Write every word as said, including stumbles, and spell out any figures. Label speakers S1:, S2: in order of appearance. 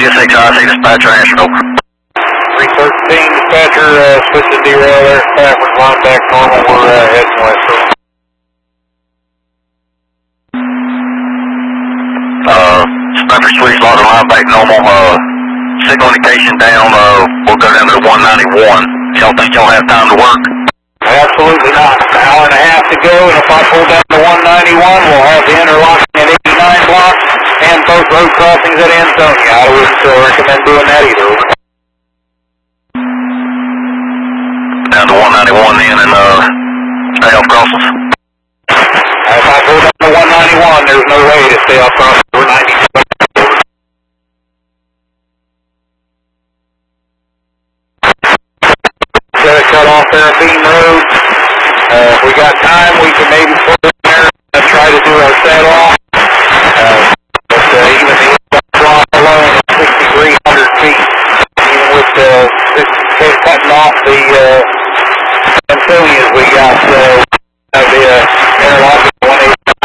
S1: G S H I C dispatcher, answer over.
S2: three thirteen dispatcher, uh, switching derail there, Stafford, line back normal, we're uh, heading west.
S1: Uh, dispatcher switch, lock the line back normal, uh, signal indication down, uh, we'll go down to the one ninety-one. Y'all think y'all have time to work?
S2: Absolutely not. An hour and a half to go, and if I pull down to one ninety-one, we'll have the interlocking at eighty-nine block and both road crossings at Ansonia. I wouldn't uh, recommend doing that either.
S1: Down to one ninety-one then, and uh, stay off crosses.
S2: If I pull down to one ninety-one, there's no way to stay off crosses. We're ninety. Cut off there, Bean Road. Uh, if we got time, we can maybe pull in there and try to do our set off. Uh, but uh, even the block alone is sixty-three hundred feet. Even with uh, this cutting off the uh, Antonias we got, uh,